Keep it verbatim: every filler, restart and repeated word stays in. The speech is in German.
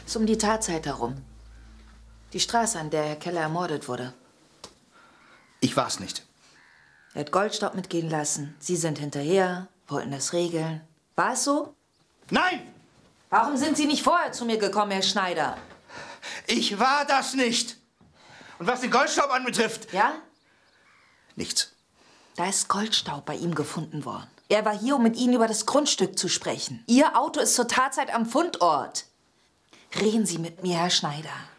Ist um die Tatzeit herum. Die Straße, an der Herr Keller ermordet wurde. Ich war's nicht. Er hat Goldstaub mitgehen lassen. Sie sind hinterher, wollten das regeln. War es so? Nein! Warum sind Sie nicht vorher zu mir gekommen, Herr Schneider? Ich war das nicht. Und was den Goldstaub anbetrifft... Ja? Nichts. Da ist Goldstaub bei ihm gefunden worden. Er war hier, um mit Ihnen über das Grundstück zu sprechen. Ihr Auto ist zur Tatzeit am Fundort. Reden Sie mit mir, Herr Schneider.